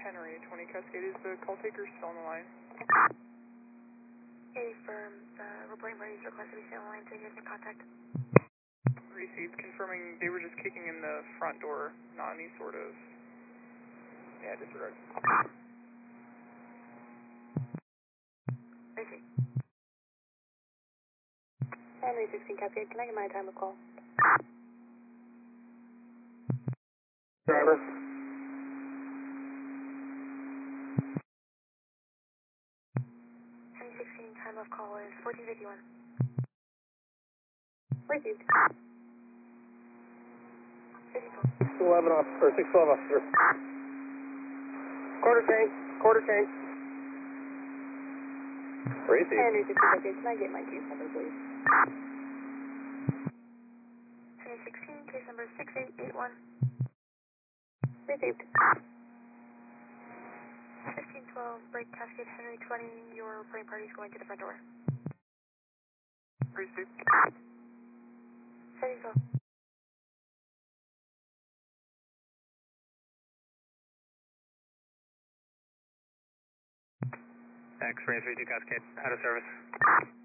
Henry, 20 Cascade. Is the call taker still on the line? Affirm. The reporting parties request to be still on the line so you guys can contact. Received. Confirming they were just kicking in the front door, not any sort of... Yeah, disregard. Received. Henry 16 Cascade, can I get my time of call? Driver. Henry 16, time of call is 1451. Received. 611 officer, 612 officer. Quarter change. Received. Henry 16 Cascade, can I get my case number, please? Henry 16, case number 6881. Received. 1512, break Cascade Henry 20. Your reporting party is going to the front door. Received. 74. X-ray 32 Cascade, out of service.